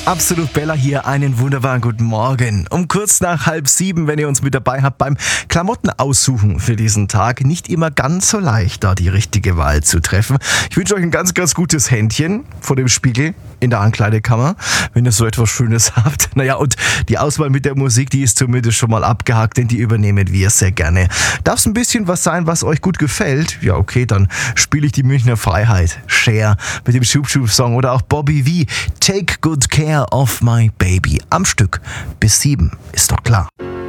Absolut Bella hier, einen wunderbaren guten Morgen. Um kurz nach 6:30, wenn ihr uns mit dabei habt beim Klamotten aussuchen für diesen Tag. Nicht immer ganz so leicht, da die richtige Wahl zu treffen. Ich wünsche euch ein ganz, ganz gutes Händchen vor dem Spiegel in der Ankleidekammer, wenn ihr so etwas Schönes habt. Naja, und die Auswahl mit der Musik, die ist zumindest schon mal abgehakt, denn die übernehmen wir sehr gerne. Darf es ein bisschen was sein, was euch gut gefällt? Ja, okay, dann spiele ich die Münchner Freiheit, Cher mit dem Schub-Schub-Song oder auch Bobby V, Take Good Care of My Baby. Am Stück bis 7, ist doch klar.